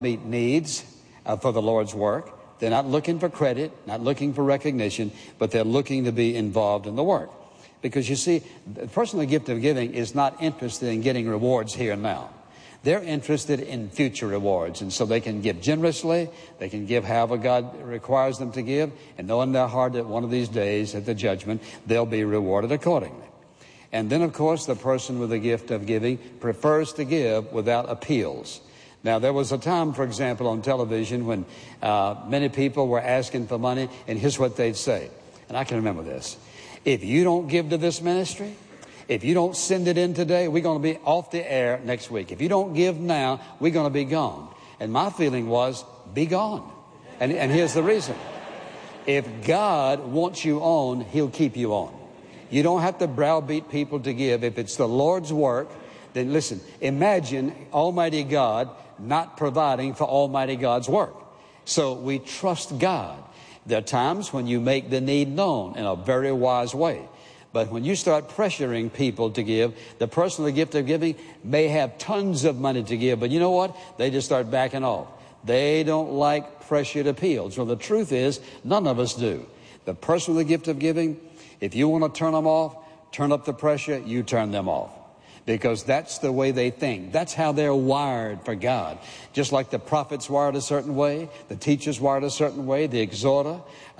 meet needs for the Lord's work. They're not looking for credit, not looking for recognition, but they're looking to be involved in the work. Because you see, the person with the gift of giving is not interested in getting rewards here and now. They're interested in future rewards, and so they can give generously, they can give however God requires them to give, and know in their heart that one of these days at the judgment, they'll be rewarded accordingly. And then, of course, the person with the gift of giving prefers to give without appeals. Now, there was a time, for example, on television when many people were asking for money, and here's what they'd say, and I can remember this. If you don't give to this ministry, if you don't send it in today, we're going to be off the air next week. If you don't give now, we're going to be gone. And my feeling was, be gone. And here's the reason. If God wants you on, He'll keep you on. You don't have to browbeat people to give. If it's the Lord's work, then listen, imagine Almighty God not providing for Almighty God's work. So we trust God. There are times when you make the need known in a very wise way. But when you start pressuring people to give, the person with the gift of giving may have tons of money to give, but you know what? They just start backing off. They don't like pressured appeals. Well, the truth is, none of us do. The person with the gift of giving, if you want to turn them off, turn up the pressure, you turn them off. Because that's the way they think. That's how they're wired for God. Just like the prophet's wired a certain way, the teacher's wired a certain way, the exhorter,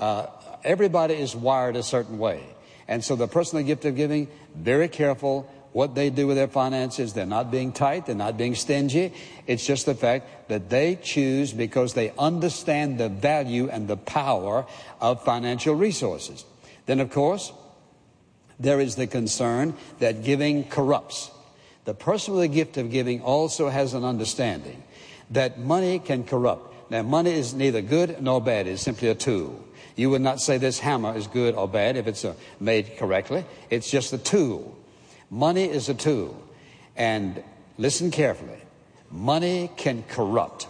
everybody is wired a certain way. And so the person with the gift of giving, very careful what they do with their finances. They're not being tight. They're not being stingy. It's just the fact that they choose because they understand the value and the power of financial resources. Then, of course, there is the concern that giving corrupts. The person with the gift of giving also has an understanding that money can corrupt. Now, money is neither good nor bad. It's simply a tool. You would not say this hammer is good or bad if it's made correctly. It's just a tool. Money is a tool. And listen carefully. Money can corrupt.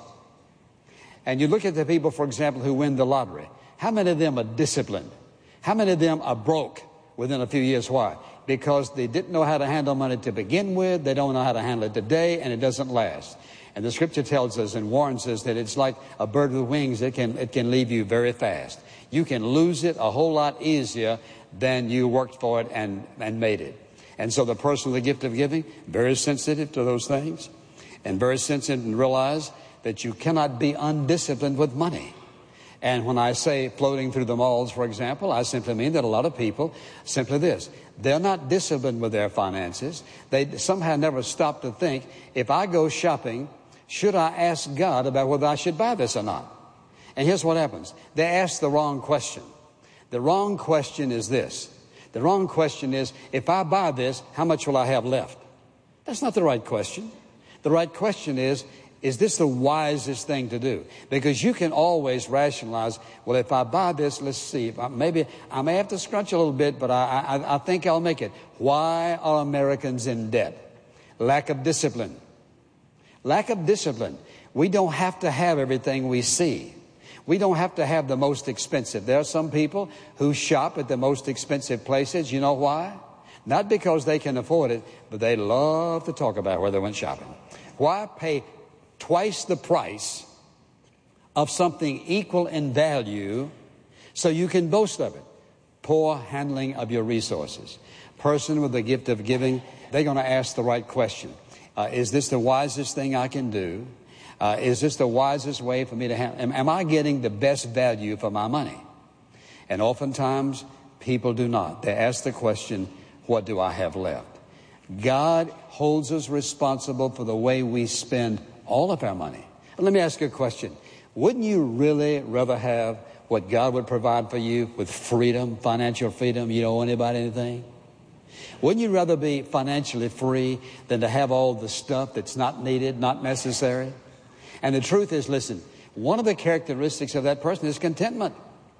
And you look at the people, for example, who win the lottery. How many of them are disciplined? How many of them are broke within a few years? Why? Because they didn't know how to handle money to begin with. They don't know how to handle it today, and it doesn't last. And the scripture tells us and warns us that it's like a bird with wings. It can leave you very fast. You can lose it a whole lot easier than you worked for it and made it. And so the person with the gift of giving, very sensitive to those things, and very sensitive and realize that you cannot be undisciplined with money. And when I say floating through the malls, for example, I simply mean that a lot of people, simply this, they're not disciplined with their finances. They somehow never stop to think, if I go shopping, should I ask God about whether I should buy this or not? And here's what happens. They ask the wrong question. The wrong question is this. The wrong question is, if I buy this, how much will I have left? That's not the right question. The right question is this the wisest thing to do? Because you can always rationalize, well, if I buy this, let's see, maybe I may have to scrunch a little bit, but I think I'll make it. Why are Americans in debt? Lack of discipline. Lack of discipline. We don't have to have everything we see. We don't have to have the most expensive. There are some people who shop at the most expensive places. You know why? Not because they can afford it, but they love to talk about where they went shopping. Why pay twice the price of something equal in value so you can boast of it? Poor handling of your resources. Person with the gift of giving, they're going to ask the right question. Is this the wisest thing I can do? Is this the wisest way for me to handle? Am I getting the best value for my money? And oftentimes, people do not. They ask the question, what do I have left? God holds us responsible for the way we spend all of our money. Let me ask you a question. Wouldn't you really rather have what God would provide for you with freedom, financial freedom? You don't owe anybody anything? Wouldn't you rather be financially free than to have all the stuff that's not needed, not necessary? And the truth is, listen, one of the characteristics of that person is contentment.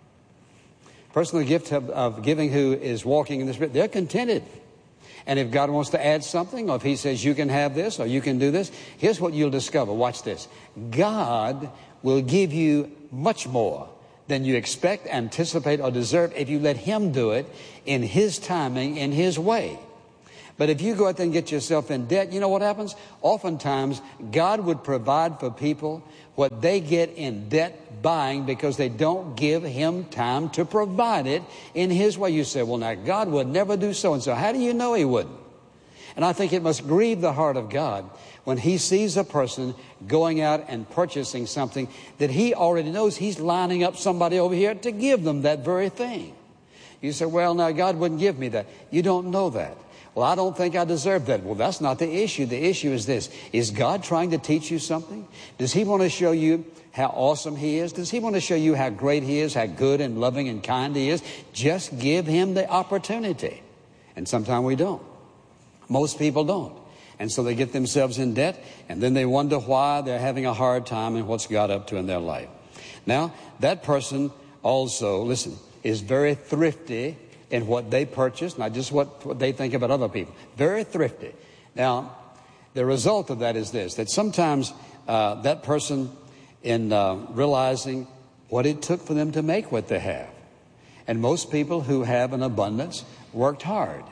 Person with the gift of giving who is walking in the Spirit, they're contented. And if God wants to add something, or if He says you can have this or you can do this, here's what you'll discover. Watch this. God will give you much more than you expect, anticipate, or deserve if you let Him do it in His timing, in His way. But if you go out there and get yourself in debt, you know what happens? Oftentimes, God would provide for people what they get in debt buying because they don't give Him time to provide it in His way. You say, well, now, God would never do so and so. How do you know He wouldn't? And I think it must grieve the heart of God when He sees a person going out and purchasing something that He already knows He's lining up somebody over here to give them that very thing. You say, well, now, God wouldn't give me that. You don't know that. Well, I don't think I deserve that. Well, that's not the issue. The issue is this. Is God trying to teach you something? Does He want to show you how awesome He is? Does He want to show you how great He is, how good and loving and kind He is? Just give Him the opportunity. And sometimes we don't. Most people don't. And so they get themselves in debt, and then they wonder why they're having a hard time and what's God up to in their life. Now, that person also, listen, is very thrifty in what they purchase, not just what they think about other people. Very thrifty. Now, the result of that is this, that sometimes that person, in realizing what it took for them to make what they have, and most people who have an abundance worked hard.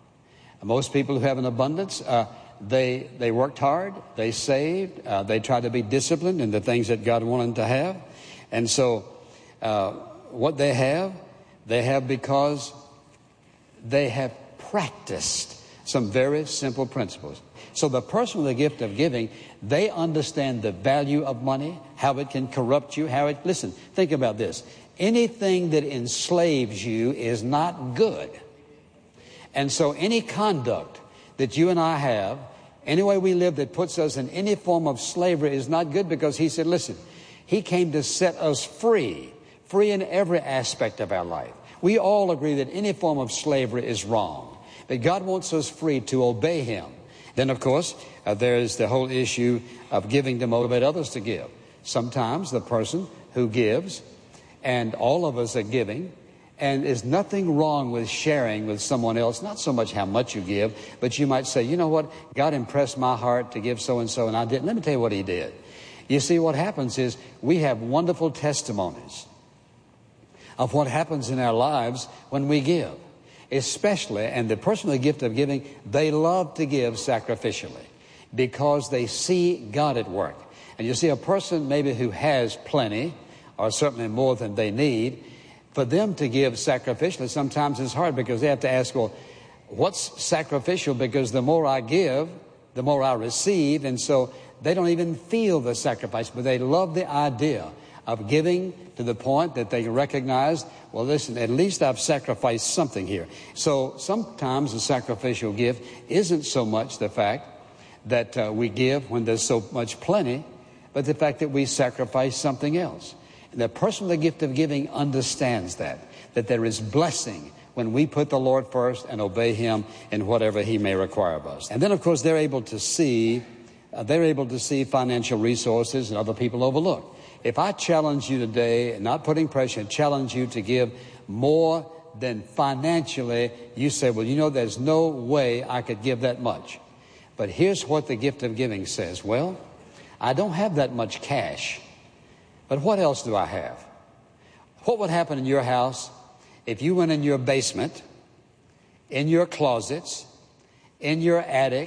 Most people who have an abundance, they worked hard, they saved, they tried to be disciplined in the things that God wanted them to have. And so what they have because they have practiced some very simple principles. So the person with the gift of giving, they understand the value of money, how it can corrupt you, listen, think about this. Anything that enslaves you is not good. And so any conduct that you and I have, any way we live that puts us in any form of slavery is not good, because He said, listen, He came to set us free in every aspect of our life. We all agree that any form of slavery is wrong, but God wants us free to obey Him. Then, of course, there is the whole issue of giving to motivate others to give. Sometimes the person who gives, and all of us are giving, and there's nothing wrong with sharing with someone else, not so much how much you give, but you might say, you know what, God impressed my heart to give so-and-so, and I didn't. Let me tell you what He did. You see, what happens is we have wonderful testimonies of what happens in our lives when we give. Especially, and the person with the gift of giving, they love to give sacrificially because they see God at work. And you see, a person maybe who has plenty, or certainly more than they need, for them to give sacrificially sometimes is hard, because they have to ask, well, what's sacrificial? Because the more I give, the more I receive. And so they don't even feel the sacrifice, but they love the idea of giving to the point that they recognize, well, listen, at least I've sacrificed something here. So sometimes the sacrificial gift isn't so much the fact that we give when there's so much plenty, but the fact that we sacrifice something else. And the person with the gift of giving understands that there is blessing when we put the Lord first and obey Him in whatever He may require of us. And then, of course, they're able to see financial resources that other people overlook. If I challenge you today, not putting pressure, challenge you to give more than financially, you say, well, you know, there's no way I could give that much. But here's what the gift of giving says. Well, I don't have that much cash, but what else do I have? What would happen in your house if you went in your basement, in your closets, in your attic,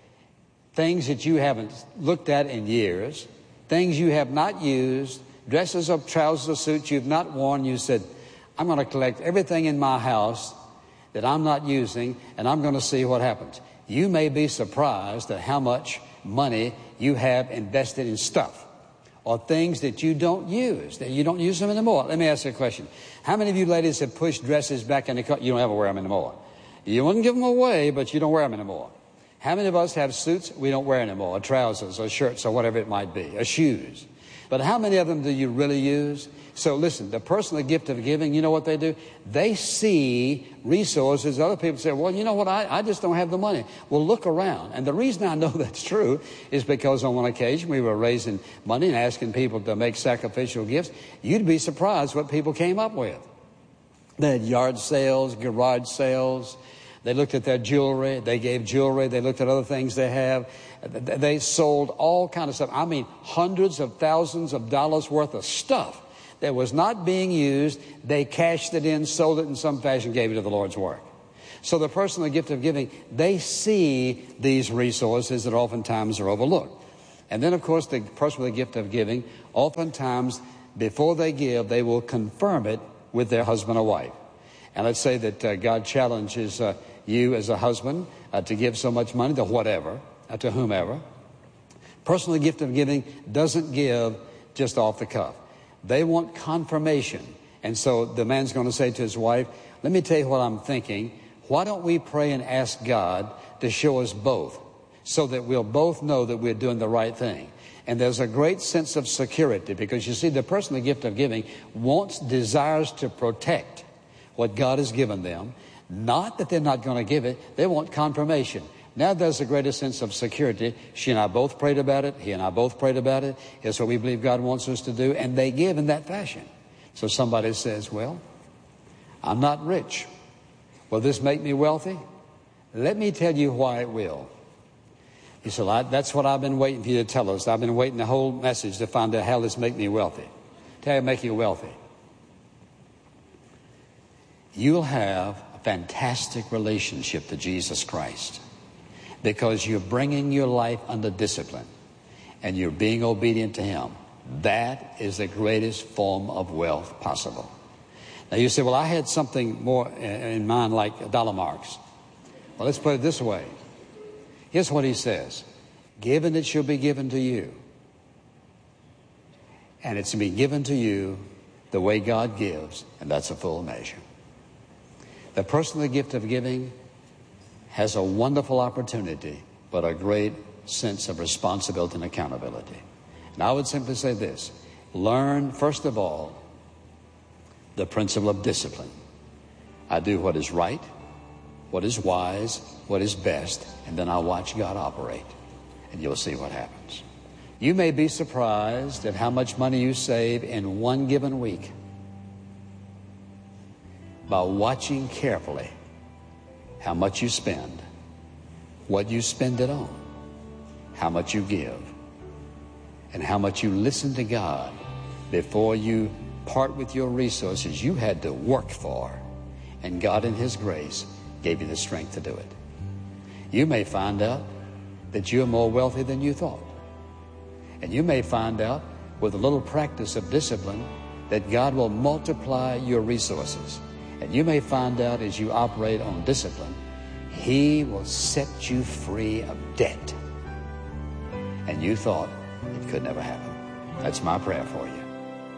things that you haven't looked at in years, things you have not used, dresses or trousers or suits you've not worn, you said, I'm going to collect everything in my house that I'm not using, and I'm going to see what happens. You may be surprised at how much money you have invested in stuff or things that you don't use, that you don't use them anymore. Let me ask you a question. How many of you ladies have pushed dresses back in the car? You don't ever wear them anymore. You wouldn't give them away, but you don't wear them anymore. How many of us have suits we don't wear anymore, or trousers, or shirts, or whatever it might be, or shoes? But how many of them do you really use? So listen, the person with the gift of giving, you know what they do? They see resources. Other people say, well, you know what, I just don't have the money. Well, look around. And the reason I know that's true is because on one occasion we were raising money and asking people to make sacrificial gifts. You'd be surprised what people came up with. They had yard sales, garage sales. They looked at their jewelry. They gave jewelry. They looked at other things they have. They sold all kind of stuff. I mean, hundreds of thousands of dollars worth of stuff that was not being used. They cashed it in, sold it in some fashion, gave it to the Lord's work. So the person with the gift of giving, they see these resources that oftentimes are overlooked. And then, of course, the person with the gift of giving, oftentimes, before they give, they will confirm it with their husband or wife. And let's say that God challenges you as a husband to give so much money to whatever, to whomever. Person with the gift of giving doesn't give just off the cuff. They want confirmation. And so the man's going to say to his wife, let me tell you what I'm thinking. Why don't we pray and ask God to show us both so that we'll both know that we're doing the right thing? And there's a great sense of security because, you see, the person with the gift of giving desires to protect what God has given them. Not that they're not going to give it. They want confirmation. Now there's a greater sense of security. She and I both prayed about it. He and I both prayed about it. It's what we believe God wants us to do. And they give in that fashion. So somebody says, well, I'm not rich. Will this make me wealthy? Let me tell you why it will. He said, that's what I've been waiting for you to tell us. I've been waiting the whole message to find out how this make me wealthy. Tell you make you wealthy. You'll have a fantastic relationship to Jesus Christ because you're bringing your life under discipline and you're being obedient to Him. That is the greatest form of wealth possible. Now you say, well, I had something more in mind like dollar marks. Well, let's put it this way. Here's what He says. Given it shall be given to you. And it's to be given to you the way God gives, and that's a full measure. The person with the gift of giving has a wonderful opportunity, but a great sense of responsibility and accountability. And I would simply say this. Learn, first of all, the principle of discipline. I do what is right, what is wise, what is best, and then I'll watch God operate, and you'll see what happens. You may be surprised at how much money you save in one given week by watching carefully how much you spend, what you spend it on, how much you give, and how much you listen to God before you part with your resources you had to work for, and God in His grace gave you the strength to do it. You may find out that you're more wealthy than you thought. And you may find out with a little practice of discipline that God will multiply your resources. And you may find out as you operate on discipline, He will set you free of debt. And you thought it could never happen. That's my prayer for you.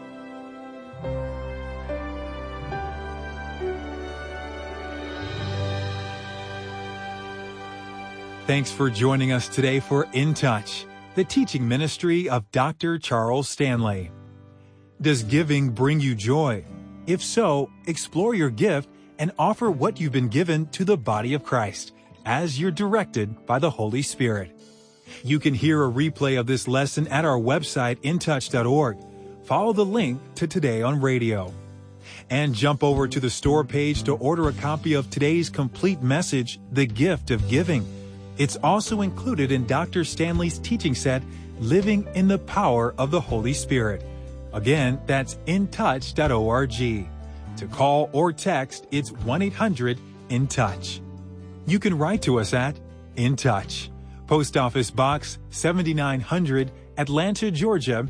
Thanks for joining us today for In Touch, the teaching ministry of Dr. Charles Stanley. Does giving bring you joy? If so, explore your gift and offer what you've been given to the body of Christ as you're directed by the Holy Spirit. You can hear a replay of this lesson at our website, intouch.org. Follow the link to Today on Radio. And jump over to the store page to order a copy of today's complete message, The Gift of Giving. It's also included in Dr. Stanley's teaching set, Living in the Power of the Holy Spirit. Again, that's intouch.org. To call or text, it's 1-800-IN-TOUCH. You can write to us at In Touch, Post Office Box 7900, Atlanta, Georgia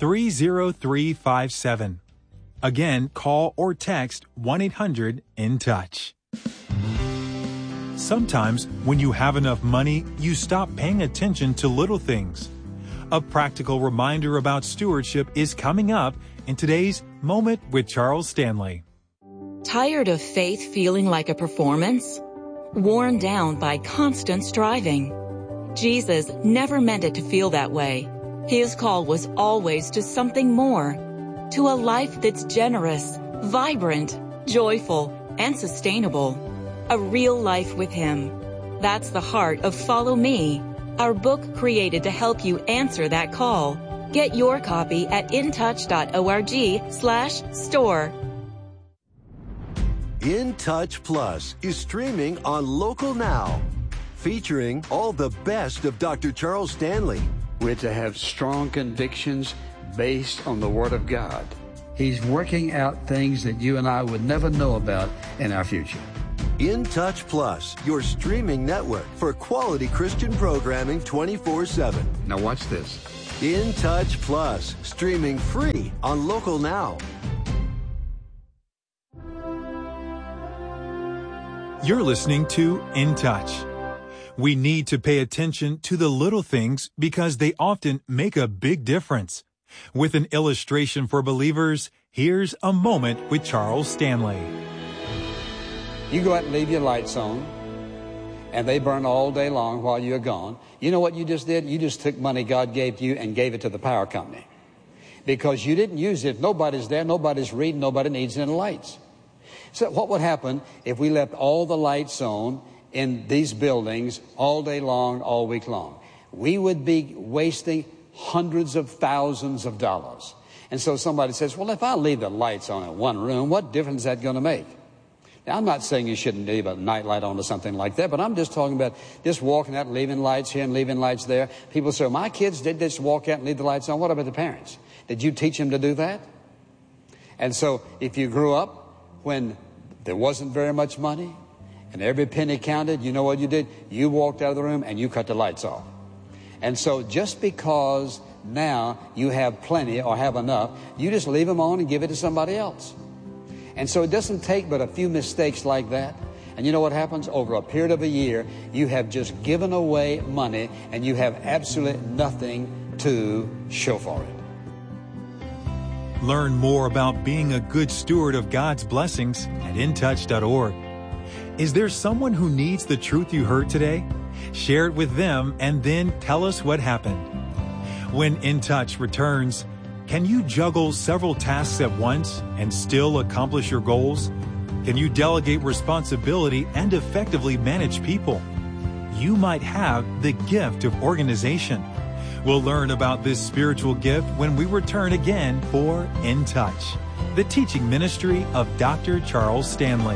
30357. Again, call or text 1-800-IN-TOUCH. Sometimes, when you have enough money, you stop paying attention to little things. A practical reminder about stewardship is coming up in today's Moment with Charles Stanley. Tired of faith feeling like a performance? Worn down by constant striving? Jesus never meant it to feel that way. His call was always to something more, to a life that's generous, vibrant, joyful, and sustainable. A real life with Him. That's the heart of Follow Me, our book created to help you answer that call. Get your copy at intouch.org/store. In Touch Plus is streaming on Local Now, featuring all the best of Dr. Charles Stanley. We're to have strong convictions based on the Word of God. He's working out things that you and I would never know about in our future. In Touch Plus, your streaming network for quality Christian programming 24/7. Now watch this. In Touch Plus, streaming free on Local Now. You're listening to In Touch. We need to pay attention to the little things because they often make a big difference. With an illustration for believers, here's A Moment with Charles Stanley. You go out and leave your lights on, and they burn all day long while you're gone. You know what you just did? You just took money God gave you and gave it to the power company. Because you didn't use it. Nobody's there, nobody's reading, nobody needs any lights. So what would happen if we left all the lights on in these buildings all day long, all week long? We would be wasting hundreds of thousands of dollars. And so somebody says, well, if I leave the lights on in one room, what difference is that going to make? Now, I'm not saying you shouldn't leave a night light on or something like that, but I'm just talking about just walking out and leaving lights here and leaving lights there. People say, my kids did just walk out and leave the lights on. What about the parents? Did you teach them to do that? And so if you grew up when there wasn't very much money and every penny counted, you know what you did? You walked out of the room and you cut the lights off. And so just because now you have plenty or have enough, you just leave them on and give it to somebody else. And so it doesn't take but a few mistakes like that. And you know what happens? Over a period of a year, you have just given away money and you have absolutely nothing to show for it. Learn more about being a good steward of God's blessings at intouch.org. Is there someone who needs the truth you heard today? Share it with them and then tell us what happened. When In Touch returns, can you juggle several tasks at once and still accomplish your goals? Can you delegate responsibility and effectively manage people? You might have the gift of organization. We'll learn about this spiritual gift when we return again for In Touch, the teaching ministry of Dr. Charles Stanley.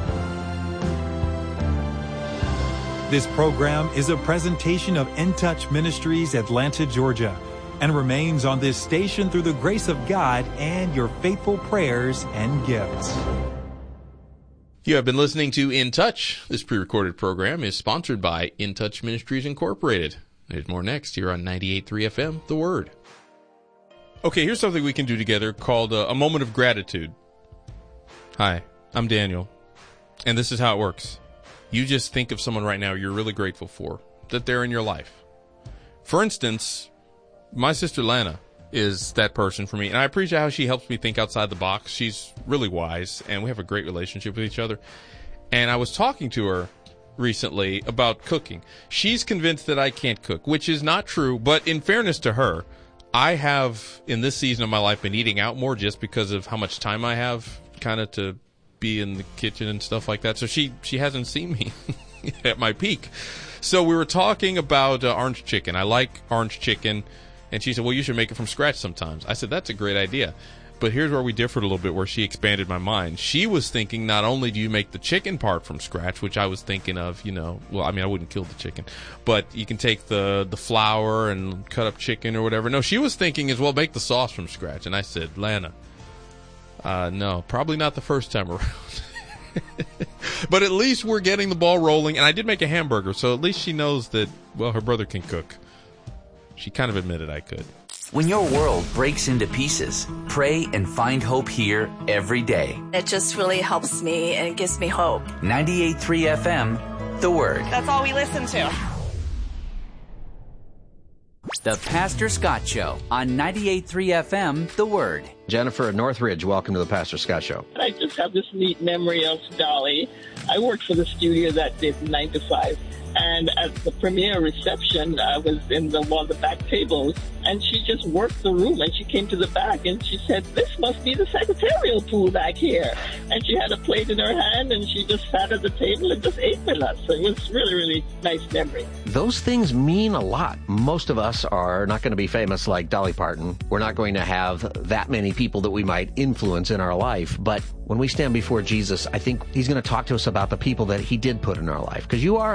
This program is a presentation of In Touch Ministries, Atlanta, Georgia, and remains on this station through the grace of God and your faithful prayers and gifts. You have been listening to In Touch. This pre-recorded program is sponsored by In Touch Ministries Incorporated. There's more next here on 98.3 FM, The Word. Okay, here's something we can do together called a moment of gratitude. Hi, I'm Daniel, and this is how it works. You just think of someone right now you're really grateful for, that they're in your life. For instance, my sister Lana is that person for me, and I appreciate how she helps me think outside the box. She's really wise, and we have a great relationship with each other. And I was talking to her recently about cooking. She's convinced that I can't cook, which is not true, but in fairness to her, I have, in this season of my life, been eating out more just because of how much time I have kind of to be in the kitchen and stuff like that. So she hasn't seen me at my peak. So we were talking about orange chicken. I like orange chicken. And she said, well, you should make it from scratch sometimes. I said, that's a great idea. But here's where we differed a little bit, where she expanded my mind. She was thinking not only do you make the chicken part from scratch, which I was thinking of, well, I mean, I wouldn't kill the chicken, but you can take the flour and cut up chicken or whatever. No, she was thinking as well, make the sauce from scratch. And I said, Lana, no, probably not the first time around. But at least we're getting the ball rolling. And I did make a hamburger, so at least she knows that, well, her brother can cook. She kind of admitted I could. When your world breaks into pieces, pray and find hope here every day. It just really helps me and it gives me hope. 98.3 FM, The Word. That's all we listen to. The Pastor Scott Show on 98.3 FM, The Word. Jennifer at Northridge, welcome to the Pastor Scott Show. I just have this neat memory of Dolly. I worked for the studio that did 9 to 5. And at the premiere reception, I was in one of the back tables, and she just worked the room, and she came to the back, and she said, this must be the secretarial pool back here. And she had a plate in her hand, and she just sat at the table and just ate with us. So it was really, really nice memory. Those things mean a lot. Most of us are not going to be famous like Dolly Parton. We're not going to have that many people that we might influence in our life, but when we stand before Jesus, I think he's going to talk to us about the people that he did put in our life, because you are a celebrity.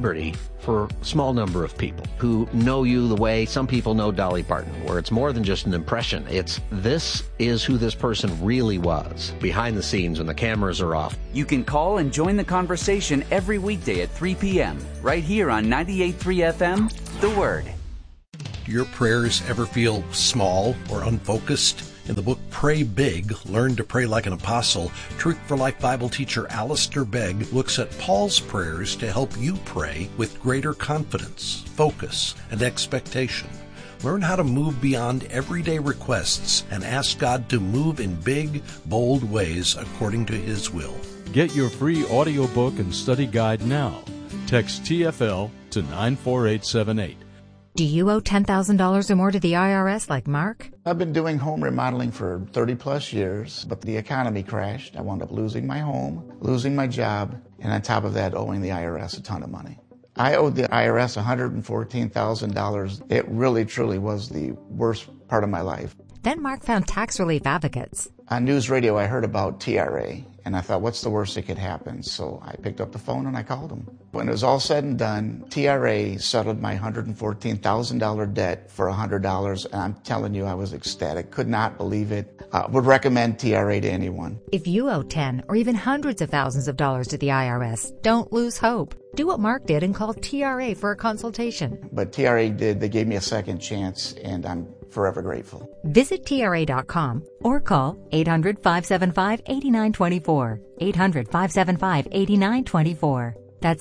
celebrity for a small number of people who know you the way some people know Dolly Parton, where it's more than just an impression. This is who this person really was behind the scenes when the cameras are off. You can call and join the conversation every weekday at 3 p.m. right here on 98.3 FM, The Word. Do your prayers ever feel small or unfocused? In the book Pray Big, Learn to Pray Like an Apostle, Truth for Life Bible teacher Alistair Begg looks at Paul's prayers to help you pray with greater confidence, focus, and expectation. Learn how to move beyond everyday requests and ask God to move in big, bold ways according to His will. Get your free audiobook and study guide now. Text TFL to 94878. Do you owe $10,000 or more to the IRS like Mark? I've been doing home remodeling for 30 plus years, but the economy crashed. I wound up losing my home, losing my job, and on top of that, owing the IRS a ton of money. I owed the IRS $114,000. It really, truly was the worst part of my life. Then Mark found tax relief advocates. On news radio, I heard about TRA, and I thought, what's the worst that could happen? So I picked up the phone and I called them. When it was all said and done, TRA settled my $114,000 debt for $100, and I'm telling you, I was ecstatic. Could not believe it. Would recommend TRA to anyone. If you owe 10 or even hundreds of thousands of dollars to the IRS, don't lose hope. Do what Mark did and call TRA for a consultation. But TRA did. They gave me a second chance, and I'm forever grateful. Visit TRA.com or call 800-575-8924. 800-575-8924. That's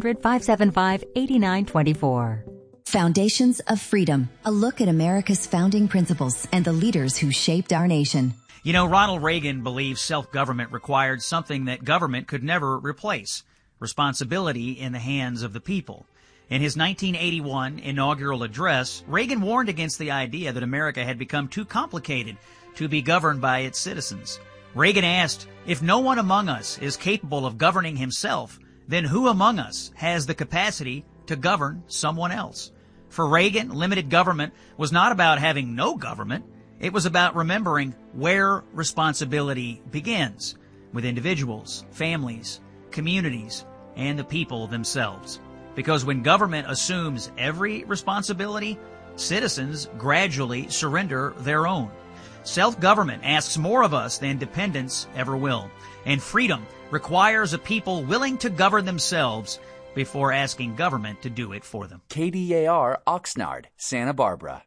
800-575-8924. Foundations of Freedom, a look at America's founding principles and the leaders who shaped our nation. You know, Ronald Reagan believed self-government required something that government could never replace: responsibility in the hands of the people. In his 1981 inaugural address, Reagan warned against the idea that America had become too complicated to be governed by its citizens. Reagan asked, if no one among us is capable of governing himself, then who among us has the capacity to govern someone else? For Reagan, limited government was not about having no government. It was about remembering where responsibility begins, with individuals, families, communities, and the people themselves. Because when government assumes every responsibility, citizens gradually surrender their own. Self-government asks more of us than dependence ever will. And freedom requires a people willing to govern themselves before asking government to do it for them. KDAR Oxnard, Santa Barbara.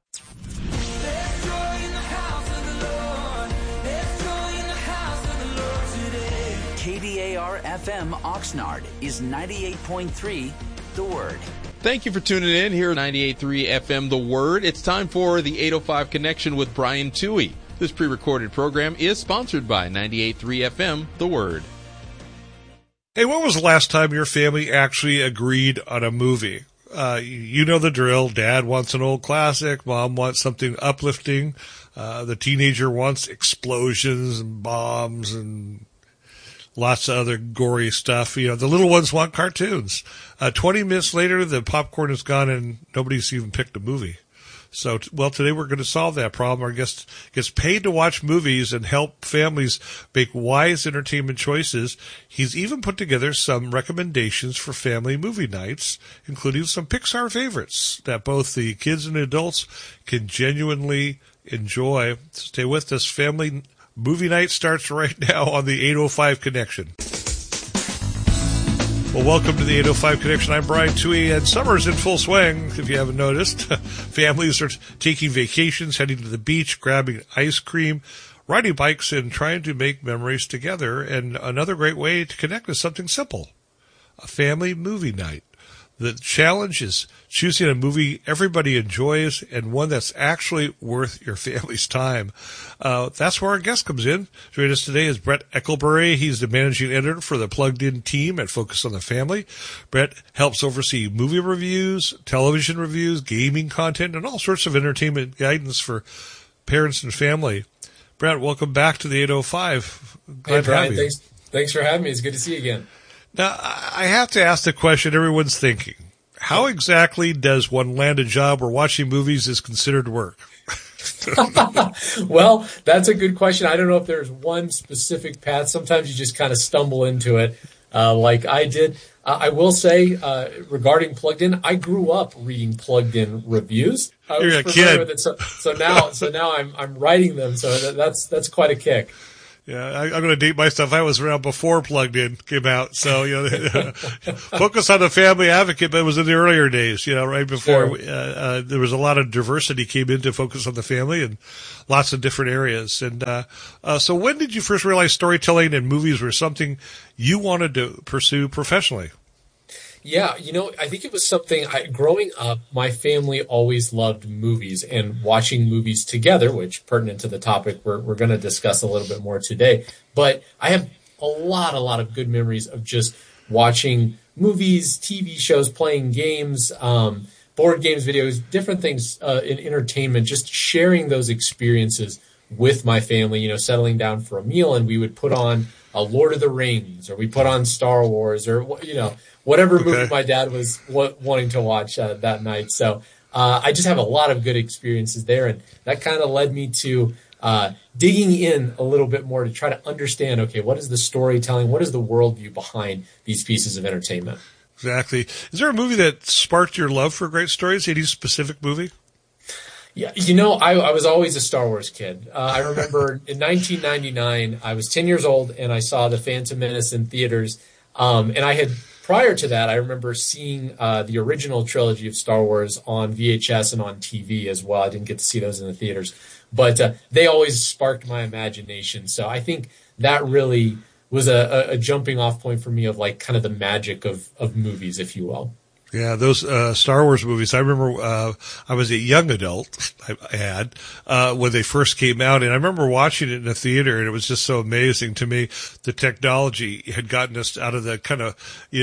KDAR FM Oxnard is 98.3 The Word. Thank you for tuning in here at 98.3 FM The Word. It's time for the 805 Connection with Brian Toohey. This pre-recorded program is sponsored by 98.3 FM The Word. Hey, when was the last time your family actually agreed on a movie? You know the drill. Dad wants an old classic. Mom wants something uplifting. The teenager wants explosions and bombs and lots of other gory stuff. You know, the little ones want cartoons. 20 minutes later, the popcorn is gone and nobody's even picked a movie. So, well, today we're going to solve that problem. Our guest gets paid to watch movies and help families make wise entertainment choices. He's even put together some recommendations for family movie nights, including some Pixar favorites that both the kids and adults can genuinely enjoy. Stay with us. Family movie night starts right now on the 805 Connection. Well, welcome to the 805 Connection. I'm Brian Toohey, and summer's in full swing, if you haven't noticed. Families are taking vacations, heading to the beach, grabbing ice cream, riding bikes, and trying to make memories together. And another great way to connect is something simple: a family movie night. The challenge is choosing a movie everybody enjoys and one that's actually worth your family's time. That's where our guest comes in. Joining us today is Brett Eckelberry. He's the managing editor for the Plugged In team at Focus on the Family. Brett helps oversee movie reviews, television reviews, gaming content, and all sorts of entertainment guidance for parents and family. Brett, welcome back to the 805. Glad to have you. Thanks for having me. It's good to see you again. Now, I have to ask the question everyone's thinking. How exactly does one land a job where watching movies is considered work? Well, that's a good question. I don't know if there's one specific path. Sometimes you just kind of stumble into it, like I did. I will say, regarding Plugged In, I grew up reading Plugged In reviews. I was You're a familiar kid. with it, so now I'm writing them. So that's quite a kick. Yeah, I'm going to date myself. I was around before Plugged In came out. So, Focus on the Family Advocate, but it was in the earlier days, right before there was a lot of diversity came into Focus on the Family and lots of different areas. And so when did you first realize storytelling and movies were something you wanted to pursue professionally? Yeah, I think it was something, growing up, my family always loved movies and watching movies together, which pertinent to the topic we're going to discuss a little bit more today. But I have a lot of good memories of just watching movies, TV shows, playing games, board games, videos, different things in entertainment, just sharing those experiences with my family, settling down for a meal, and we would put on a Lord of the Rings, or we put on Star Wars, or, whatever movie my dad was wanting to watch that night. So I just have a lot of good experiences there, and that kind of led me to digging in a little bit more to try to understand, okay, what is the storytelling, what is the worldview behind these pieces of entertainment? Exactly. Is there a movie that sparked your love for great stories? Any specific movie? Yeah, I was always a Star Wars kid. I remember in 1999, I was 10 years old, and I saw The Phantom Menace in theaters, and I had... Prior to that, I remember seeing the original trilogy of Star Wars on VHS and on TV as well. I didn't get to see those in the theaters, but they always sparked my imagination. So I think that really was a jumping off point for me of like kind of the magic of movies, if you will. Yeah, those Star Wars movies. I remember I was a young adult, I had, when they first came out, and I remember watching it in a theater, and it was just so amazing to me. The technology had gotten us out of the kind of,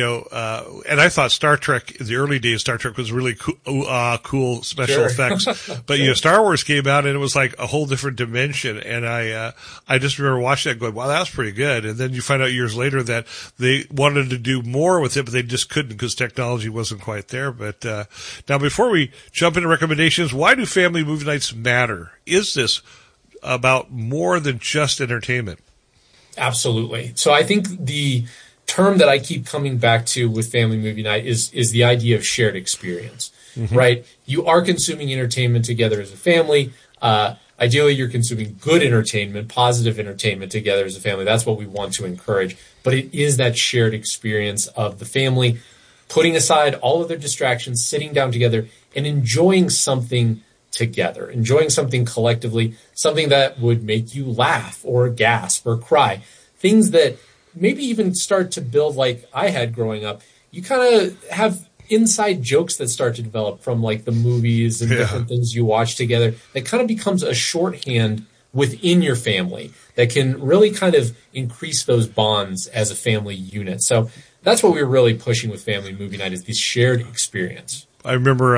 and I thought Star Trek, in the early days, Star Trek was really cool special effects. But, Star Wars came out, and it was like a whole different dimension, and I just remember watching that going, wow, that was pretty good. And then you find out years later that they wanted to do more with it, but they just couldn't because technology wasn't quite there. But now, before we jump into recommendations, why do family movie nights matter? Is this about more than just entertainment? Absolutely. So I think the term that I keep coming back to with family movie night is the idea of shared experience, right? You are consuming entertainment together as a family. Ideally, you're consuming good entertainment, positive entertainment together as a family. That's what we want to encourage. But it is that shared experience of the family putting aside all of their distractions, sitting down together and enjoying something together, enjoying something collectively, something that would make you laugh or gasp or cry, things that maybe even start to build like I had growing up. You kind of have inside jokes that start to develop from like the movies and different things you watch together that kind of becomes a shorthand within your family that can really kind of increase those bonds as a family unit. So that's what we're really pushing with Family Movie Night is this shared experience. I remember,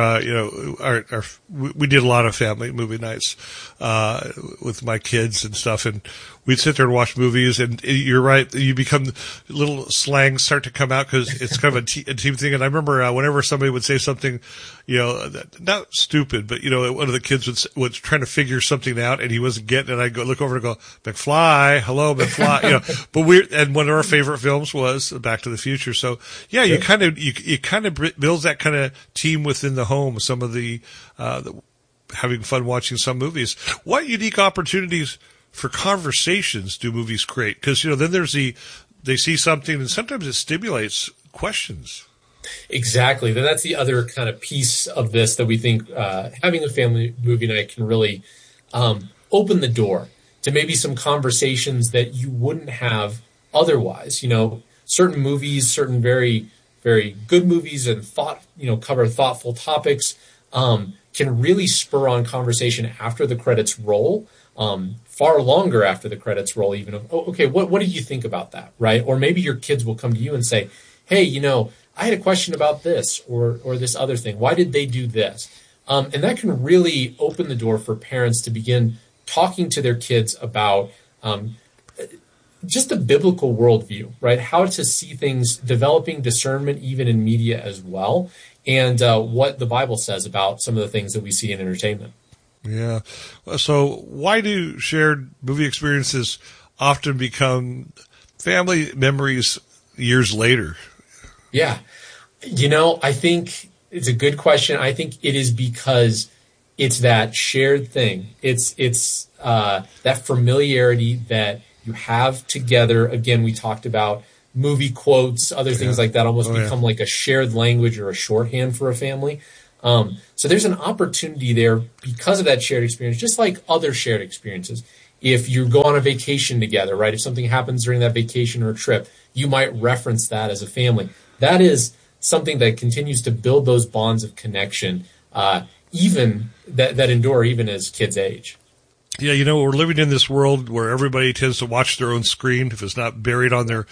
we did a lot of family movie nights with my kids and stuff, and we'd sit there and watch movies. And you're right, you become little slangs start to come out because it's kind of a team thing. And I remember whenever somebody would say something, not stupid, but one of the kids was trying to figure something out, and he wasn't getting it. I'd go look over and go, McFly, hello, McFly. But and one of our favorite films was Back to the Future. So yeah, you kind of builds that kind of team within the home, some of the having fun watching some movies. What unique opportunities for conversations do movies create? Because then there's they see something and sometimes it stimulates questions. Exactly. Then that's the other kind of piece of this that we think having a family movie night can really open the door to maybe some conversations that you wouldn't have otherwise. Certain movies, certain very very good movies and cover thoughtful topics, can really spur on conversation after the credits roll, far longer after the credits roll, even of, what did you think about that, right? Or maybe your kids will come to you and say, hey, I had a question about this or this other thing. Why did they do this? And that can really open the door for parents to begin talking to their kids about just the biblical worldview, right? How to see things, developing discernment even in media as well, and what the Bible says about some of the things that we see in entertainment. Yeah. So why do shared movie experiences often become family memories years later? Yeah. I think it's a good question. I think it is because it's that shared thing. It's that familiarity that you have together. Again, we talked about movie quotes, other things like that almost become like a shared language or a shorthand for a family. So there's an opportunity there because of that shared experience, just like other shared experiences. If you go on a vacation together, right? If something happens during that vacation or trip, you might reference that as a family. That is something that continues to build those bonds of connection, even that endure even as kids age. Yeah, we're living in this world where everybody tends to watch their own screen if it's not buried on their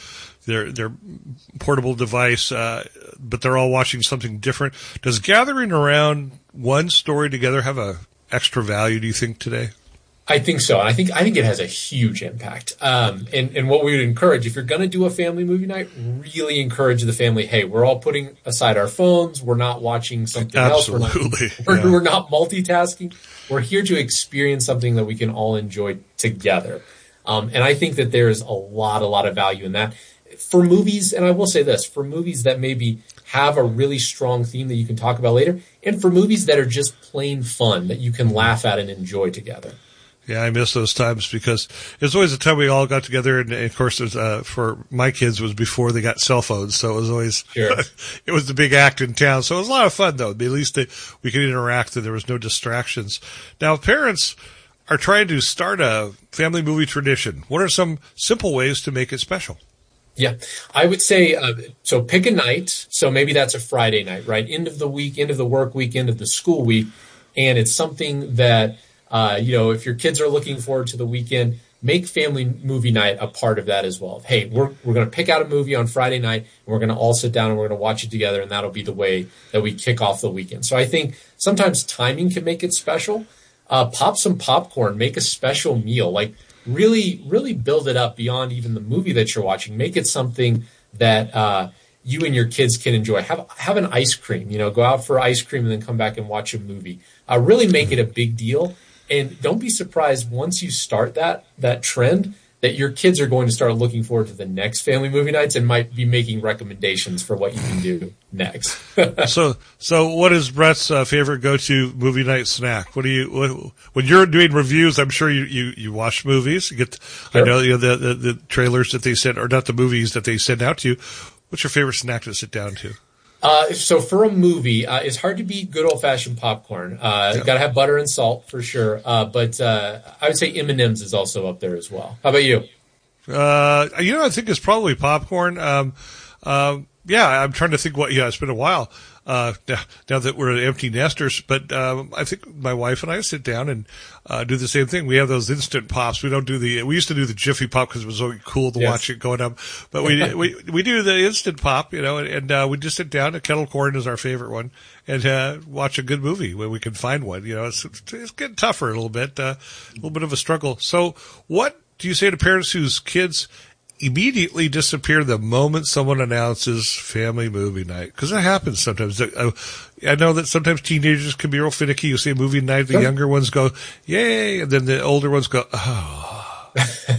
portable device, but they're all watching something different. Does gathering around one story together have a extra value, do you think, today? I think so. I think it has a huge impact. And what we would encourage, if you're going to do a family movie night, really encourage the family, hey, we're all putting aside our phones. We're not watching something else. We're not multitasking. We're here to experience something that we can all enjoy together. And I think that there is a lot of value in that. For movies, and I will say this, for movies that maybe have a really strong theme that you can talk about later, and for movies that are just plain fun that you can laugh at and enjoy together. Yeah, I miss those times because it's always a time we all got together, and of course, for my kids, it was before they got cell phones, so it was always it was the big act in town. So it was a lot of fun, though. At least we could interact, and there was no distractions. Now, parents are trying to start a family movie tradition. What are some simple ways to make it special? Yeah, I would say, so pick a night. So maybe that's a Friday night, right? End of the week, end of the work week, end of the school week. And it's something that, if your kids are looking forward to the weekend, make family movie night a part of that as well. Hey, we're going to pick out a movie on Friday night, and we're going to all sit down and we're going to watch it together, and that'll be the way that we kick off the weekend. So I think sometimes timing can make it special. Pop some popcorn, make a special meal, like really build it up beyond even the movie that you're watching. Make it something that you and your kids can enjoy. Have an ice cream, go out for ice cream and then come back and watch a movie. Really make it a big deal. And don't be surprised once you start that trend that your kids are going to start looking forward to the next family movie nights and might be making recommendations for what you can do next. So what is Brett's favorite go-to movie night snack? When you're doing reviews, I'm sure you watch movies. You get, sure. I know the trailers that they send, or not the movies that they send out to you. What's your favorite snack to sit down to? So for a movie, it's hard to beat good old-fashioned popcorn. Got to have butter and salt for sure. But I would say M&M's is also up there as well. How about you? I think it's probably popcorn. Yeah, I'm trying to think it's been a while. Now that we're empty nesters, but I think my wife and I sit down and do the same thing. We have those instant pops. We used to do the Jiffy Pop because it was so cool to watch it going up. But we do the instant pop, and we just sit down. Kettle corn is our favorite one, and watch a good movie when we can find one. It's getting tougher a little bit of a struggle. So what do you say to parents whose kids immediately disappear the moment someone announces family movie night? Because that happens sometimes. I know that sometimes teenagers can be real finicky. You say movie night, the younger ones go, yay, and then the older ones go, oh.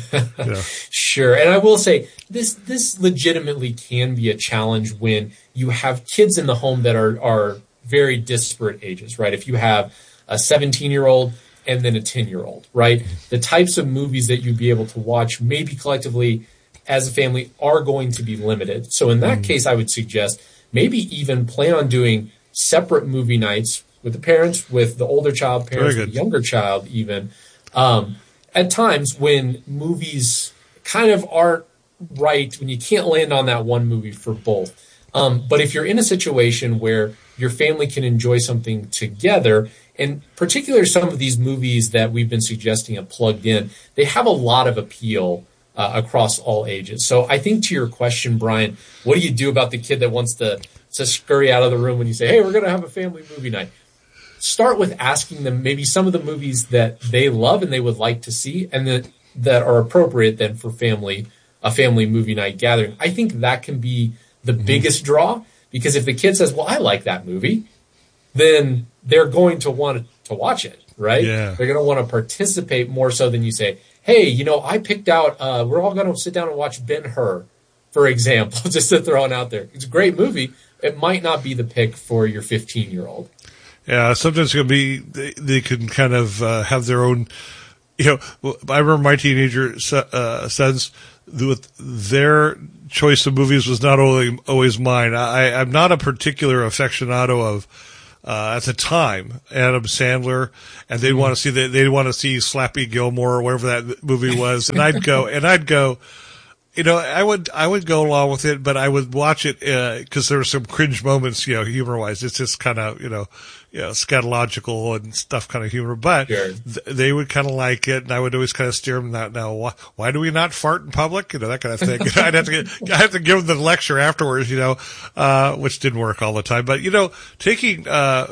Sure. And I will say, this legitimately can be a challenge when you have kids in the home that are very disparate ages, right? If you have a 17-year-old and then a 10-year-old, right? The types of movies that you'd be able to watch maybe collectively as a family are going to be limited. So in that case, I would suggest maybe even plan on doing separate movie nights with the parents, with the older child, parents, the younger child even. At times when movies kind of aren't right, when you can't land on that one movie for both. But if you're in a situation where your family can enjoy something together, and particularly some of these movies that we've been suggesting have plugged in, they have a lot of appeal across all ages. So I think to your question, Brian, what do you do about the kid that wants to scurry out of the room when you say, hey, we're going to have a family movie night? Start with asking them maybe some of the movies that they love and they would like to see and that are appropriate then for a family movie night gathering. I think that can be the biggest draw, because if the kid says, well, I like that movie, then they're going to want to watch it, right? Yeah. They're going to want to participate more so than you say, hey, I picked out, we're all going to sit down and watch Ben-Hur for example, just to throw it out there. It's a great movie. It might not be the pick for your 15-year-old. Yeah, sometimes it can be, they can kind of have their own, I remember my teenager sons, with their choice of movies was not always mine. I'm not a particular aficionado of, at the time, Adam Sandler, and they'd want to see Slappy Gilmore or whatever that movie was, and I'd go, I would go along with it, but I would watch it, cause there were some cringe moments, humor-wise. It's just kind of, scatological and stuff kind of humor, but sure. They would kind of like it, and I would always kind of steer them now, why do we not fart in public? That kind of thing. I'd have to give them the lecture afterwards, which didn't work all the time, but, taking,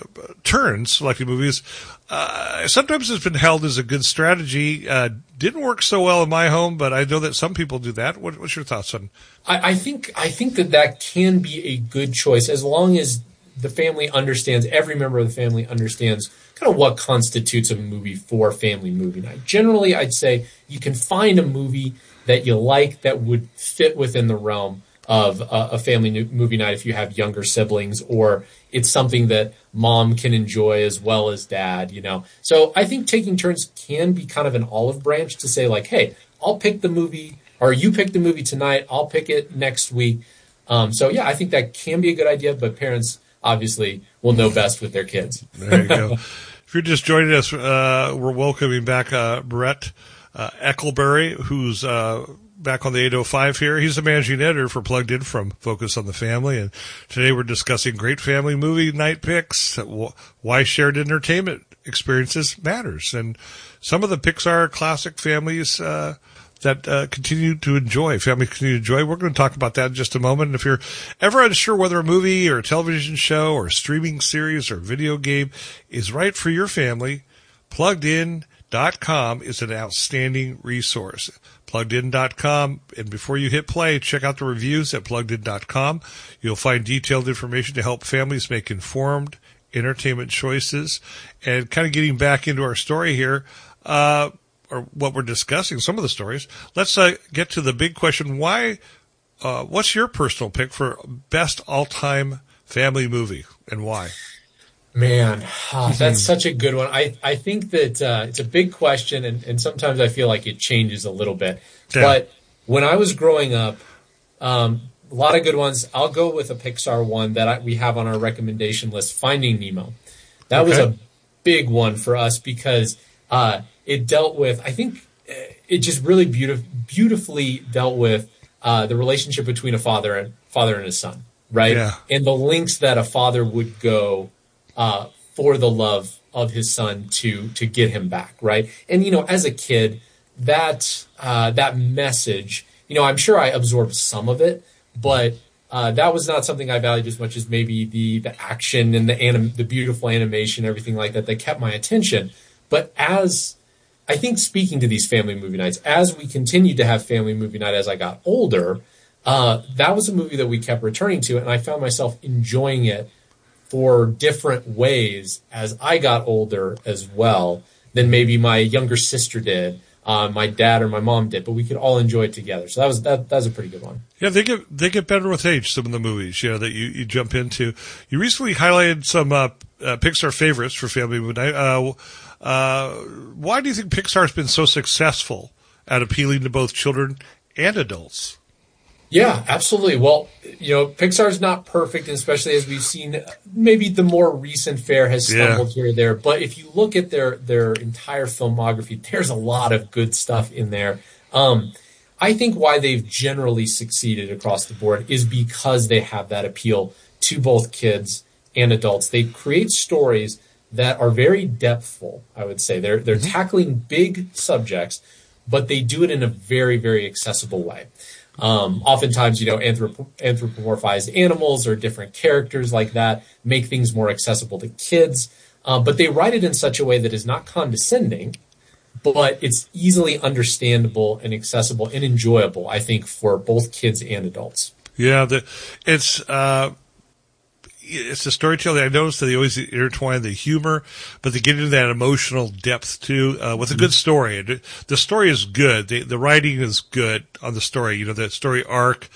turns selecting movies, sometimes it's been held as a good strategy. Didn't work so well in my home, but I know that some people do that. What's your thoughts on? I think that can be a good choice as long as the family understands, every member of the family understands kind of what constitutes a movie for family movie night. Generally, I'd say you can find a movie that you like that would fit within the realm of a family movie night if you have younger siblings, or it's something that mom can enjoy as well as dad, So I think taking turns can be kind of an olive branch to say like, hey, I'll pick the movie, or you pick the movie tonight, I'll pick it next week. So yeah, I think that can be a good idea, but parents obviously will know best with their kids. There you go. If you're just joining us, we're welcoming back Brett Eckelberry, who's back on the 805 here. He's the managing editor for Plugged In from Focus on the Family, and today we're discussing great family movie night picks, why shared entertainment experiences matters, and some of the Pixar classic families that families continue to enjoy. We're going to talk about that in just a moment. And if you're ever unsure whether a movie or a television show or a streaming series or video game is right for your family, PluggedIn.com is an outstanding resource. PluggedIn.com, and before you hit play, check out the reviews at PluggedIn.com. You'll find detailed information to help families make informed entertainment choices. And kind of getting back into our story here, or what we're discussing, some of the stories, let's get to the big question. What's your personal pick for best all-time family movie, and why? Man, that's such a good one. I think that it's a big question, and sometimes I feel like it changes a little bit. Yeah. But when I was growing up, a lot of good ones. I'll go with a Pixar one that we have on our recommendation list, Finding Nemo. That was a big one for us because it dealt with, I think it just really beautifully dealt with the relationship between a father and his son, right? Yeah. And the lengths that a father would go for the love of his son to get him back, right? And as a kid, that message, I'm sure I absorbed some of it, but that was not something I valued as much as maybe the action and the beautiful animation, everything like that kept my attention. But as I think, speaking to these family movie nights, as we continued to have family movie night as I got older, that was a movie that we kept returning to, and I found myself enjoying it for different ways as I got older as well than maybe my younger sister did, my dad or my mom did, but we could all enjoy it together. So that was a pretty good one. Yeah, they get better with age, some of the movies, that you jump into. You recently highlighted some Pixar favorites for family movie night. Why do you think Pixar's been so successful at appealing to both children and adults? Yeah, absolutely. Well, Pixar's not perfect, and especially as we've seen, maybe the more recent fare has stumbled here or there. But if you look at their entire filmography, there's a lot of good stuff in there. I think why they've generally succeeded across the board is because they have that appeal to both kids and adults. They create stories that are very depthful, I would say. They're tackling big subjects, but they do it in a very, very accessible way. Oftentimes, anthropomorphized animals or different characters like that make things more accessible to kids. But they write it in such a way that is not condescending, but it's easily understandable and accessible and enjoyable, I think, for both kids and adults. Yeah, it's the storytelling. I noticed that they always intertwine the humor, but they get into that emotional depth too, with a good story. The story is good. The writing is good on the story. The story arc,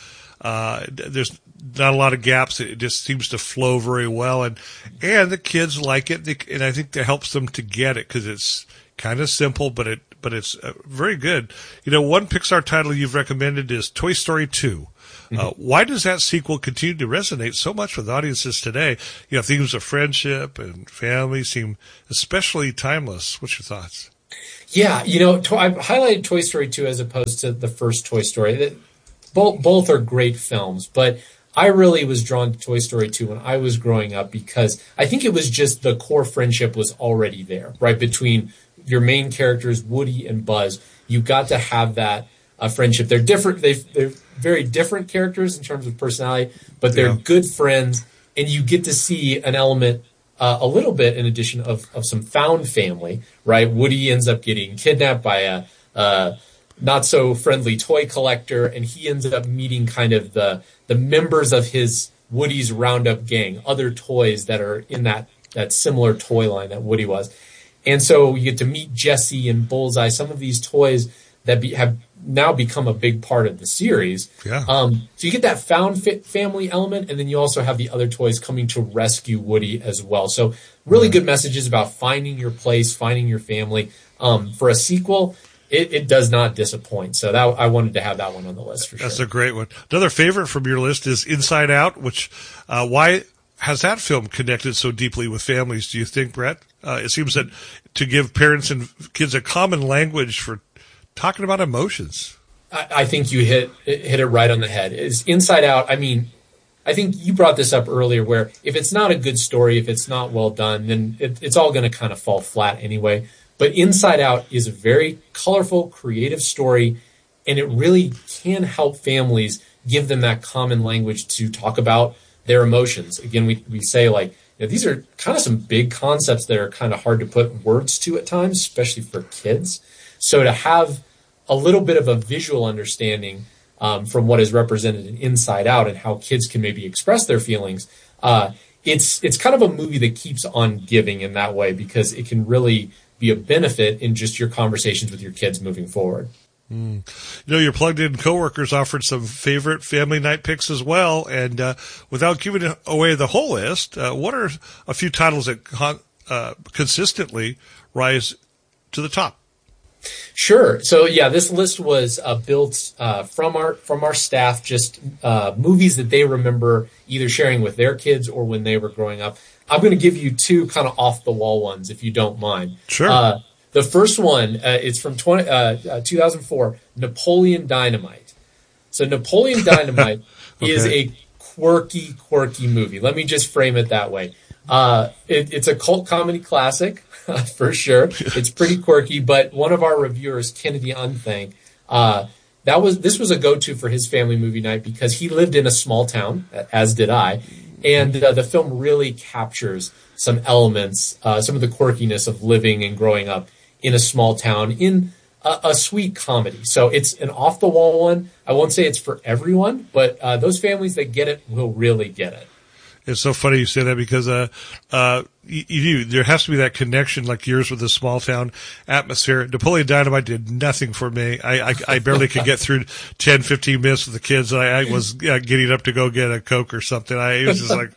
There's not a lot of gaps. It just seems to flow very well, and the kids like it, and I think that helps them to get it because it's kind of simple, but it's very good. One Pixar title you've recommended is Toy Story 2. Why does that sequel continue to resonate so much with audiences today? Themes of friendship and family seem especially timeless. What's your thoughts? Yeah, I've highlighted Toy Story 2 as opposed to the first Toy Story. Both are great films, but I really was drawn to Toy Story 2 when I was growing up because I think it was just the core friendship was already there, right? Between your main characters, Woody and Buzz. You got to have that friendship. They're different. They're very different characters in terms of personality, but they're good friends, and you get to see an element a little bit in addition of some found family, right? Woody ends up getting kidnapped by a not so friendly toy collector, and he ends up meeting kind of the members of his Woody's Roundup gang, other toys that are in that similar toy line that Woody was. And so you get to meet Jessie and Bullseye, some of these toys that have now become a big part of the series. Yeah. So you get that found family element, and then you also have the other toys coming to rescue Woody as well. So really good messages about finding your place, finding your family. For a sequel, it does not disappoint. So I wanted to have that one on the list for sure. That's a great one. Another favorite from your list is Inside Out, which why has that film connected so deeply with families, do you think, Brett? It seems that to give parents and kids a common language for talking about emotions. I think you hit it right on the head. Is Inside Out, I mean, I think you brought this up earlier where if it's not a good story, if it's not well done, then it's all going to kind of fall flat anyway. But Inside Out is a very colorful, creative story, and it really can help families give them that common language to talk about their emotions. Again, we say like, these are kind of some big concepts that are kind of hard to put words to at times, especially for kids. So to have a little bit of a visual understanding from what is represented in Inside Out and how kids can maybe express their feelings, it's kind of a movie that keeps on giving in that way because it can really be a benefit in just your conversations with your kids moving forward. Your plugged-in coworkers offered some favorite family night picks as well. And without giving away the whole list, what are a few titles that consistently rise to the top? Sure. So yeah, this list was built from our staff, just movies that they remember either sharing with their kids or when they were growing up. I'm going to give you two kind of off the wall ones, if you don't mind. Sure. The first one, it's from 2004, Napoleon Dynamite. So Napoleon Dynamite is a quirky movie. Let me just frame it that way. It's a cult comedy classic, for sure. It's pretty quirky, but one of our reviewers, Kennedy Unthank, this was a go-to for his family movie night because he lived in a small town, as did I, and the film really captures some elements, some of the quirkiness of living and growing up in a small town in a sweet comedy. So it's an off-the-wall one. I won't say it's for everyone, but those families that get it will really get it. It's so funny you say that because there has to be that connection like yours with the small town atmosphere. Napoleon Dynamite did nothing for me. I barely could get through 10, 15 minutes with the kids. I was getting up to go get a Coke or something. It was just like,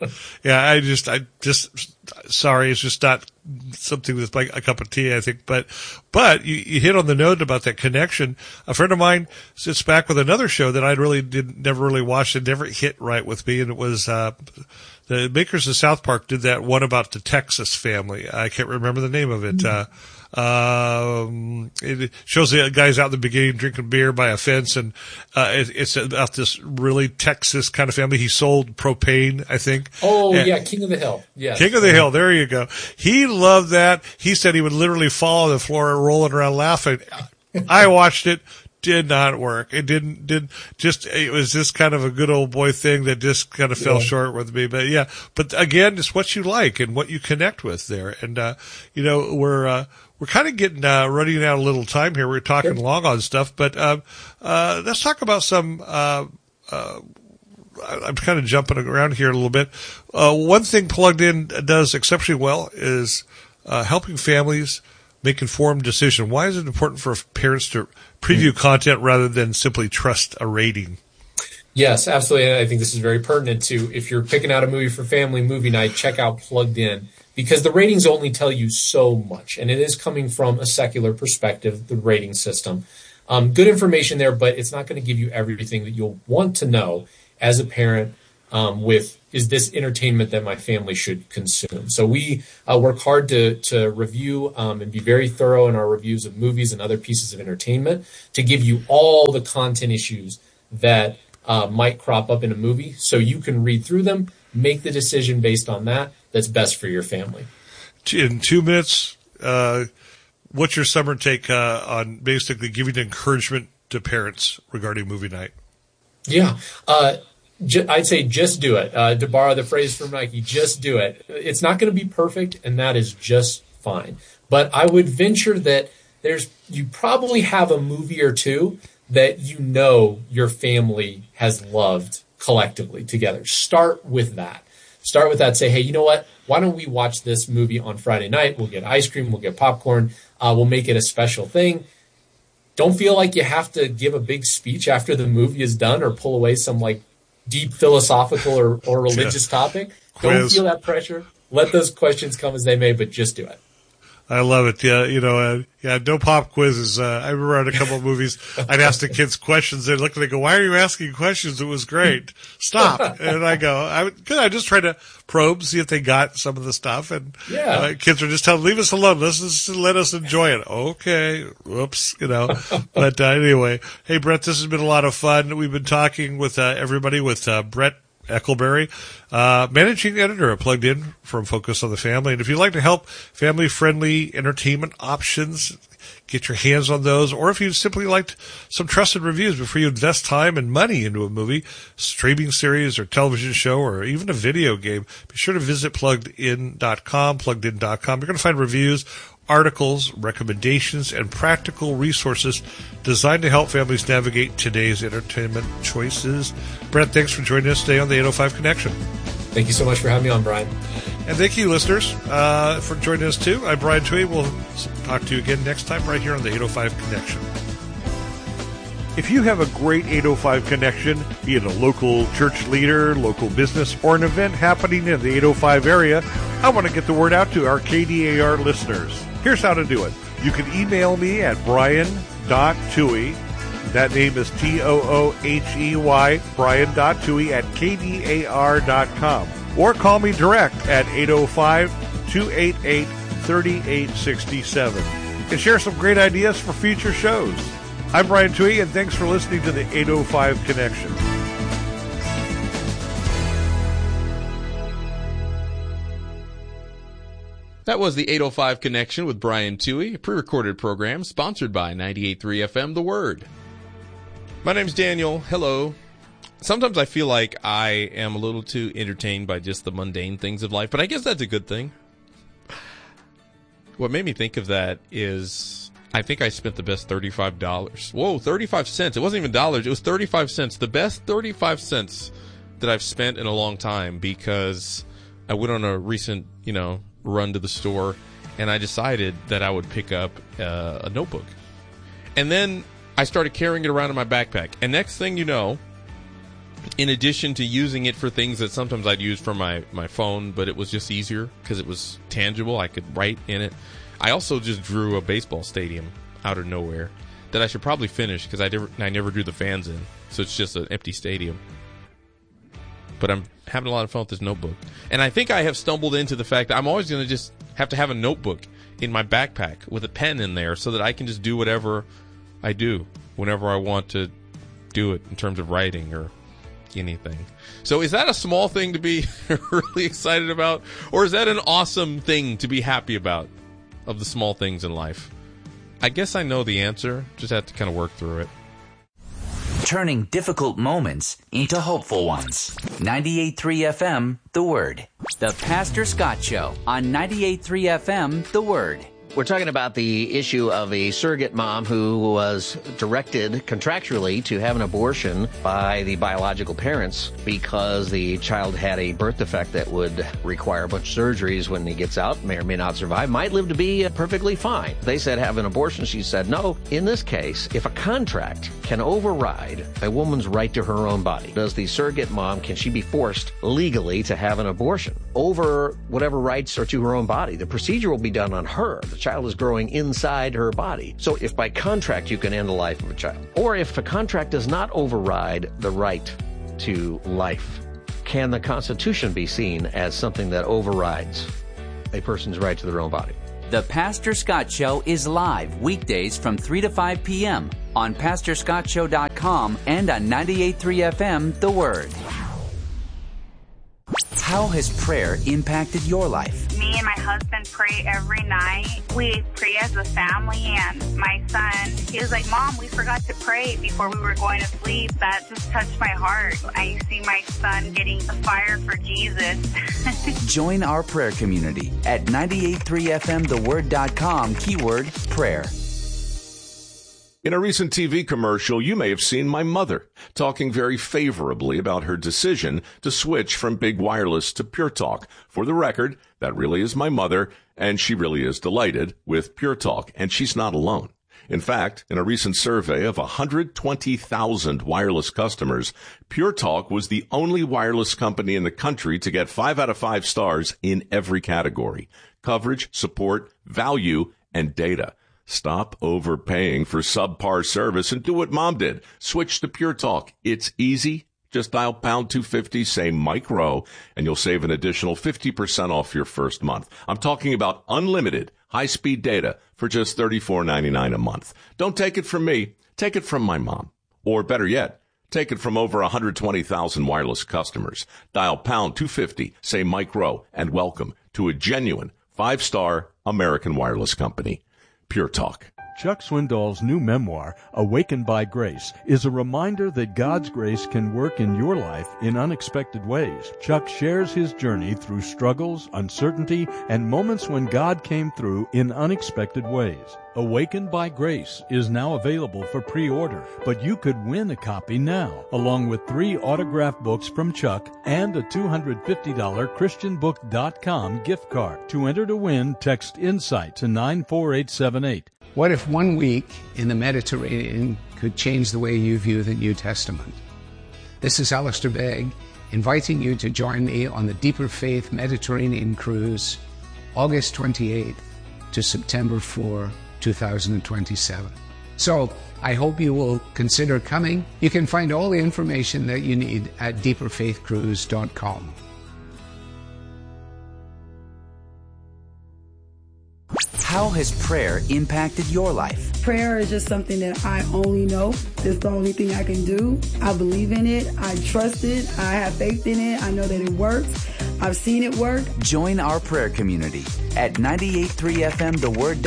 sorry, it's just not something that's like a cup of tea, I think. But you hit on the note about that connection. A friend of mine sits back with another show that I never really watched and never hit right with me, and it was the makers of South Park did that one about the Texas family. I can't remember the name of it. It shows the guys out in the beginning drinking beer by a fence, and it's about this really Texas kind of family. He sold propane, I think. Oh, yeah, King of the Hill. Yes. King of the Hill, there you go. He loved that. He said he would literally fall on the floor rolling around laughing. I watched it. Did not work. It it was just kind of a good old boy thing that just kind of fell short with me. But again, it's what you like and what you connect with there. And, we're kind of getting, running out a little time here. We're talking long on stuff, but, let's talk about some, I'm kind of jumping around here a little bit. One thing Plugged In does exceptionally well is, helping families make informed decision. Why is it important for parents to preview content rather than simply trust a rating? Yes, absolutely. And I think this is very pertinent to, if you're picking out a movie for family movie night, check out Plugged In, because the ratings only tell you so much. And it is coming from a secular perspective, the rating system. Good information there, but it's not going to give you everything that you'll want to know as a parent is this entertainment that my family should consume? So we work hard to review and be very thorough in our reviews of movies and other pieces of entertainment to give you all the content issues that might crop up in a movie, so you can read through them, make the decision based on that's best for your family. In 2 minutes, what's your summer take on basically giving encouragement to parents regarding movie night? Yeah. I'd say just do it. To borrow the phrase from Nike, just do it. It's not going to be perfect, and that is just fine. But I would venture that you probably have a movie or two that you know your family has loved collectively together. Start with that. Say, hey, you know what? Why don't we watch this movie on Friday night? We'll get ice cream. We'll get popcorn. We'll make it a special thing. Don't feel like you have to give a big speech after the movie is done or pull away some deep philosophical or religious topic. Don't feel that pressure. Let those questions come as they may, but just do it. I love it. Yeah, no pop quizzes. I remember on a couple of movies, I'd ask the kids questions. They'd look and they go, "Why are you asking questions? It was great. Stop." And I go, I just try to probe, see if they got some of the stuff. And kids are just telling, "Leave us alone. Let us enjoy it." Okay. Whoops. But anyway, hey, Brett, this has been a lot of fun. We've been talking with everybody, with Brett Eckelberry, managing editor at Plugged In from Focus on the Family. And if you'd like to help family-friendly entertainment options, get your hands on those, or if you'd simply like some trusted reviews before you invest time and money into a movie, streaming series, or television show, or even a video game, be sure to visit pluggedin.com, pluggedin.com. You're going to find reviews, articles, recommendations, and practical resources designed to help families navigate today's entertainment choices. Brett, thanks for joining us today on the 805 Connection. Thank you so much for having me on, Brian. And thank you, listeners, for joining us, too. I'm Brian Tui. We'll talk to you again next time right here on the 805 Connection. If you have a great 805 connection, be it a local church leader, local business, or an event happening in the 805 area, I want to get the word out to our KDAR listeners. Here's how to do it. You can email me at brian.toohey. That name is Toohey, brian.toohey at kdar.com. Or call me direct at 805-288-3867. And share some great ideas for future shows. I'm Brian Toohey, and thanks for listening to the 805 Connection. That was the 805 Connection with Brian Toohey, a pre-recorded program sponsored by 98.3 FM The Word. My name's Daniel. Hello. Sometimes I feel like I am a little too entertained by just the mundane things of life, but I guess that's a good thing. What made me think of that is I think I spent the best $35. Whoa, 35 cents. It wasn't even dollars. It was 35 cents. The best 35 cents that I've spent in a long time, because I went on a recent, run to the store, and I decided that I would pick up a notebook. And then I started carrying it around in my backpack. And next thing you know, in addition to using it for things that sometimes I'd use for my phone, but it was just easier because it was tangible, I could write in it, I also just drew a baseball stadium out of nowhere that I should probably finish because I never drew the fans in. So it's just an empty stadium. But I'm having a lot of fun with this notebook. And I think I have stumbled into the fact that I'm always going to just have to have a notebook in my backpack with a pen in there so that I can just do whatever I do whenever I want to do it in terms of writing or anything. So is that a small thing to be really excited about? Or is that an awesome thing to be happy about, of the small things in life? I guess I know the answer. Just have to kind of work through it. Turning difficult moments into hopeful ones. 98.3 FM, The Word. The Pastor Scott Show on 98.3 FM, The Word. We're talking about the issue of a surrogate mom who was directed contractually to have an abortion by the biological parents because the child had a birth defect that would require a bunch of surgeries when he gets out, may or may not survive, might live to be perfectly fine. They said have an abortion. She said no. In this case, if a contract can override a woman's right to her own body. Does the surrogate mom, can she be forced legally to have an abortion over whatever rights are to her own body? The procedure will be done on her. The child is growing inside her body. So if by contract you can end the life of a child, or if a contract does not override the right to life, can the Constitution be seen as something that overrides a person's right to their own body? The Pastor Scott Show is live weekdays from 3 to 5 p.m. on PastorScottShow.com and on 98.3 FM, The Word. How has prayer impacted your life? Me and my husband pray every night. We pray as a family, and my son, he was like, Mom, we forgot to pray before we were going to sleep. That just touched my heart. I see my son getting the fire for Jesus. Join our prayer community at 98.3fmtheword.com, keyword prayer. In a recent TV commercial, you may have seen my mother talking very favorably about her decision to switch from Big Wireless to Pure Talk. For the record, that really is my mother, and she really is delighted with Pure Talk, and she's not alone. In fact, in a recent survey of 120,000 wireless customers, Pure Talk was the only wireless company in the country to get 5 out of 5 stars in every category: coverage, support, value, and data. Stop overpaying for subpar service and do what Mom did. Switch to Pure Talk. It's easy. Just dial pound 250, say Mike Rowe, and you'll save an additional 50% off your first month. I'm talking about unlimited high-speed data for just $34.99 a month. Don't take it from me. Take it from my mom. Or better yet, take it from over 120,000 wireless customers. Dial pound 250, say Mike Rowe, and welcome to a genuine 5-star American wireless company. Pure Talk. Chuck Swindoll's new memoir, Awakened by Grace, is a reminder that God's grace can work in your life in unexpected ways. Chuck shares his journey through struggles, uncertainty, and moments when God came through in unexpected ways. Awakened by Grace is now available for pre-order, but you could win a copy now, along with 3 autographed books from Chuck and a $250 ChristianBook.com gift card. To enter to win, text INSIGHT to 94878. What if 1 week in the Mediterranean could change the way you view the New Testament? This is Alistair Begg, inviting you to join me on the Deeper Faith Mediterranean Cruise, August 28th to September 4, 2027. So I hope you will consider coming. You can find all the information that you need at deeperfaithcruise.com. How has prayer impacted your life? Prayer is just something that I only know. It's the only thing I can do. I believe in it. I trust it. I have faith in it. I know that it works. I've seen it work. Join our prayer community at 98.3fmtheword.com.